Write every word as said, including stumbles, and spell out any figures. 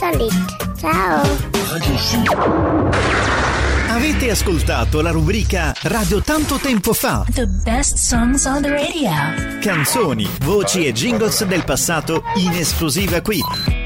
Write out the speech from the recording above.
Salit. Ciao. Avete ascoltato la rubrica Radio Tanto Tempo Fa? The best songs on the radio. Canzoni, voci e jingles del passato in esclusiva qui.